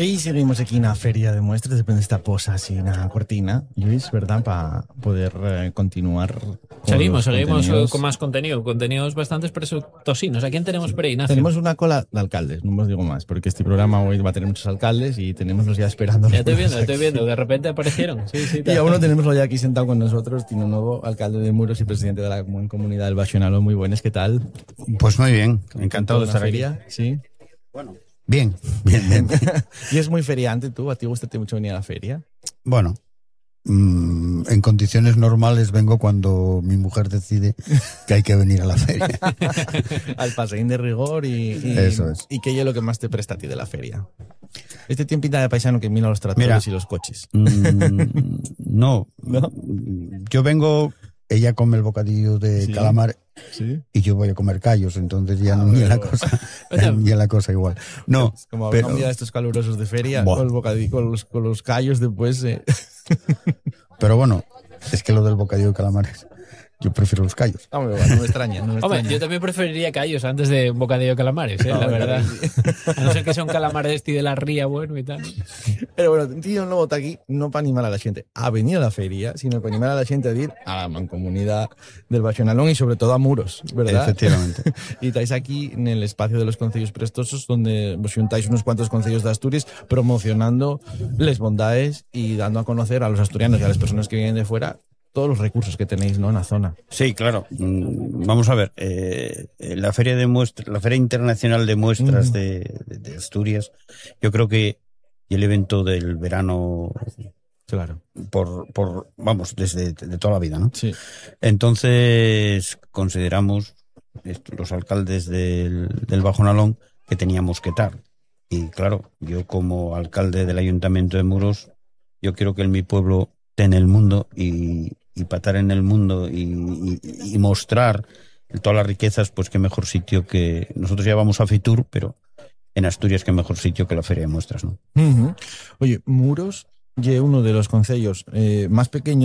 Y seguimos aquí en la Feria de Muestras, depende de esta posa así, una cortina, Luis, ¿verdad? Para poder continuar. Seguimos con más contenidos bastante tosinos. ¿A quién tenemos por ahí, Ignacio? Tenemos una cola de alcaldes, no os digo más, porque este programa hoy va a tener muchos alcaldes y tenemos ya esperando. Ya estoy viendo, de repente aparecieron. Sí, y aún no tenemos ya aquí sentado con nosotros, tiene un nuevo alcalde de Muros y presidente de la comunidad del Baxionalo. Muy buenas, ¿qué tal? Pues muy bien, encantado de estar aquí. Sí. Bueno, bien. ¿Y es muy feriante tú? ¿A ti gusta mucho venir a la feria? Bueno, en condiciones normales vengo cuando mi mujer decide que hay que venir a la feria. Al paseín de rigor y eso es. ¿Y qué es lo que más te presta a ti de la feria? Este tiempito de paisano que mira los tractores y los coches. No. Yo vengo, ella come el bocadillo de calamar. ¿Sí? Y yo voy a comer callos, entonces ya ni la cosa igual. No, como pero, un día de estos calurosos de feria, con el bocadillo, con los callos después. Pero bueno, es que lo del bocadillo de calamares, yo prefiero los callos. No me extraña. Hombre, yo también preferiría callos antes de un bocadillo de calamares, la verdad. A no ser que sea un calamares de la ría bueno y tal. Pero bueno, tío, no vota aquí no para animar a la gente a venir a la feria, sino para animar a la gente a ir a la mancomunidad del Baxionalón y sobre todo a Muros, ¿verdad? Efectivamente. Y estáis aquí en el espacio de los concellos prestosos, donde vos juntáis unos cuantos concellos de Asturias promocionando les bondades y dando a conocer a los asturianos y a las personas que vienen de fuera todos los recursos que tenéis, ¿no?, en la zona. Sí, claro. Vamos a ver, la Feria Internacional de Muestras de Asturias, yo creo que el evento del verano, claro, vamos, desde toda la vida, ¿no? Sí. Entonces consideramos los alcaldes del Bajo Nalón que teníamos que estar. Y claro, yo como alcalde del Ayuntamiento de Muros, yo quiero que mi pueblo esté en el mundo y para estar en el mundo y mostrar todas las riquezas, pues qué mejor sitio que... Nosotros ya vamos a Fitur, pero en Asturias qué mejor sitio que la Feria de Muestras, ¿no? Oye, Muros es uno de los concellos más pequeños